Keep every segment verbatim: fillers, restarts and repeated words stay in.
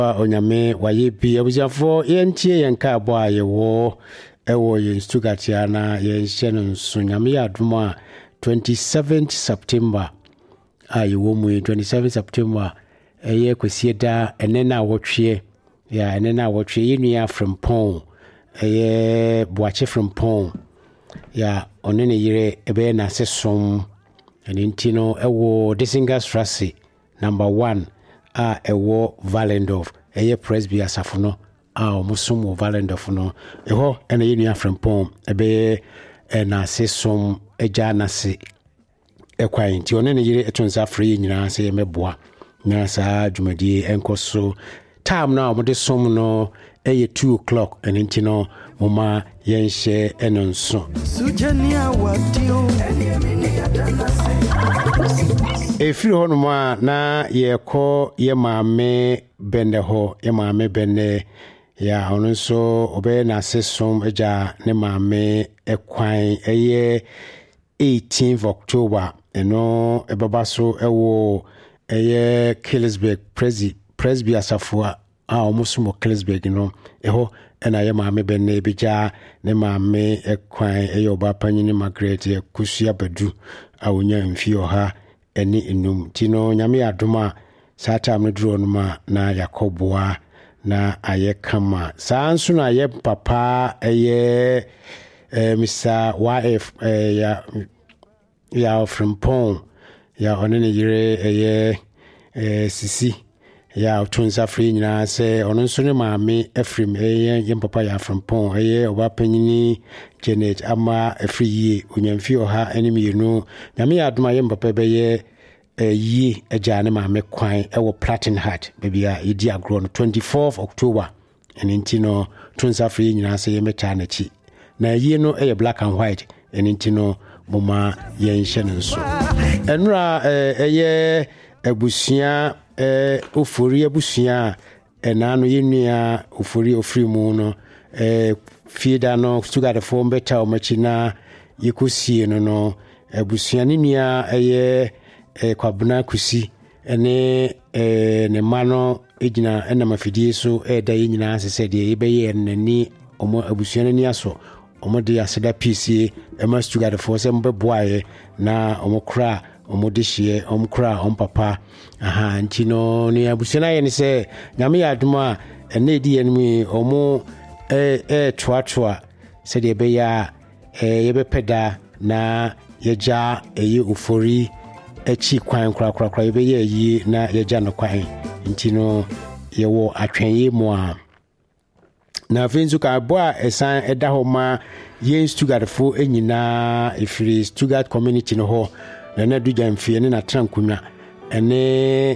onyame waye bi abusiafo yentie yenka abo ayewo ewo yen Stuttgart ya na yen hye no so nyame ya adom a twenty-seventh September ayewo mu twenty-seventh September eye kwesie da ene na wotwe ya ene na wotwe yenu from Pon eye boache from Pon ya onene yire ebe na sesom ene ntino ewo Disingastrasse number one a ewo Valendorf eye Presby asafo no a omusom wo Valendorf no eho ene yenu from Pon ebe na sesom eja na se ekwan nti onene yire etonza free nyina se yemeboa na sa dwumadi enkoso time na mo de som no eye two o'clock ene nti no moma yenhye enonso sujania wadio efiri ho no ma na yeko ye maame bende ho ye maame bende ya onso obe na sesom eja ne maame ekwan eye eighteenth October eno ebaba so ewo eye Killsburg Presby Presby asafua a omusumo Killsburg no eho ena ye maame benne bija ne maame ekwan eye oba panyini Margaret ye kusua badu a wonya mfi oha eni enum tino nyame adoma sata amedro no ma na Yakoboa na aye kama sansu na ye papa eye eh, Mister Y F eh, ya ya from Pon ya onene yire eye eh, sisi ya utunza free nyina se ono nso ne maame Efrim eye ye papa ya from Pon eye oba panyini Janet ama efri yi onyamfi oha enemienu nyame ya adoma ye papa be ye yi eja ne maame kwan ewo Platinum Heart bebia yedi agro no twenty-fourth October ene ntino tunza free nyina se ye meta na chi na yi no eye black and white ene ntino moma yenhye nso enura eye ebusia eh ofori ebusia enano yenua ofori ofri mu no eh fieda no Stuttgart fo mbeta o machina yekosie no no ebusia ne nua eye eh kwabuna kusi ene eh ne mano ejina ena mafidie so eh da yenyina asese de yebeye nani omo ebusia ne aso omo de aseda P C A ema Stuttgart fo se mbeboaye na omo kra omo de hye omo kra omo papa aha ntino ne abusia na ye ne se nyame ya adoma ene di enmi omo eh eh twatwa se de be ya eh yebepeda na yeja eyi ofori echi kwan kra kra kra yebe ye yi na yeja no kwan ntino yewo atwenye mu a na finzu ka boa esan eda ho ma yen Stuttgart fo enyina efiri Stuttgart community no ho na na du jamfie ne na trankunwa ene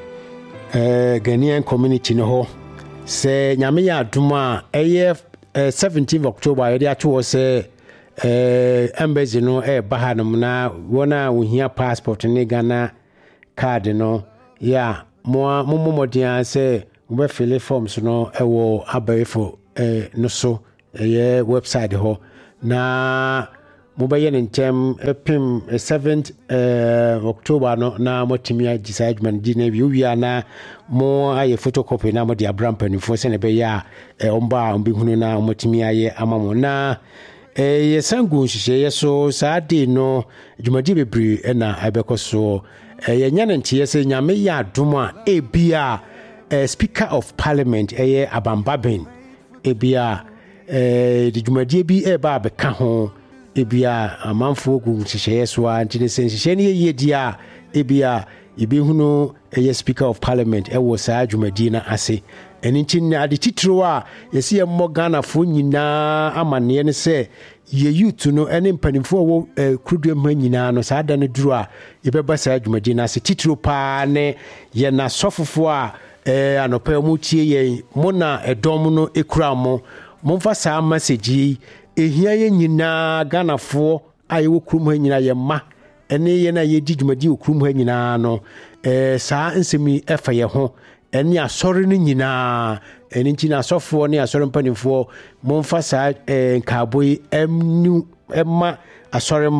eh Ghanaian community no ho se nyame ya adoma eye seventeenth October yedi ato se eh embassy no e bahanum na wona wohia passport ne Ghana card no ya mo mo modia se we fill forms no ewo abayefo eh no so eh website ho na mo baye ntem epim seventh eh October no na motimi agisaidman di na bi wi ana mo aye photocopy na mo di abrampan fo se ne be ya eh omba ombi hunu na motimi aye amamo na eh yesangu nhihye yeso saade no dwumadi bebri na abekoso eh yenya ntie se nyame ya adoma ebia Uh, Speaker of Parliament eye Abambaben ebia eh di dwumadie bi e ba beka ho ebia amanfo gu nhihye so antine senhihye ne ye dia ebia ibehunu eye Speaker of Parliament e wo sa dwumadie na ase enintin na ade titiro a yesi ye Ghana fo nyina amane ne se ye youth no ene mpanimfo wo eh, krudua ma nyina no sa da ne duru a yebeba sa dwumadie na ase titiro pa ne ye na sofofo a eh anopa mu tie ye mona edom no ekura mo momfa saa message ehia ye nyina Ganafo aye wo krum ha nyina ye ma ene ye na ye di dwumadi wo krum ha nyina no eh saa nsemi efa ye ho ene asori no nyina ene nti na asofo ne asori mpanimfo momfa saa eh nkaboi emnu emma asori ma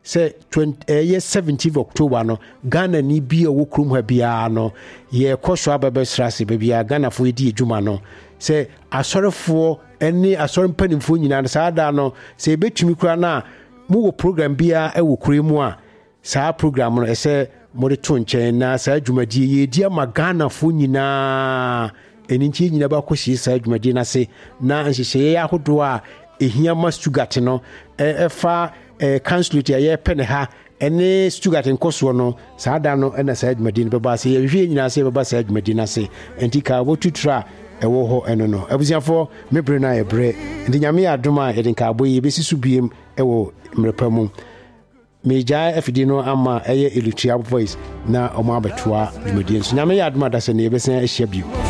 say twenty seventeenth of October no Ghana ni bi o krum ha bia no ye kwoso abebe srase be bia Ghana fo di adwuma no say asorefo eni asore mpanimfo nyina sa da no say betumi kura na mu wo program bia e wo kuremu a sa program no e say mo de to nchen na sa adwumadi ye di ama Ghana fo nyina eni nchi nyina ba kwosi sa adwumadi na se na nhihye ya hodo a ehia ma Stuttgart no e fa eh council ti aye pene ha ene Stuttgart nkoso no saada no ena sa adwumadi no baba se ye hwe nyina se baba sa adwumadi na se enti ka wo tutra e wo ho eno no abusiafo mebre na ebre ndi nyame adoma e den ka aboyi besi subiem e wo mrepamu meja afidi no ama eye elutia voice na omo abetoa dwumadi nso nyame adoma da se ne yebesen ahia bio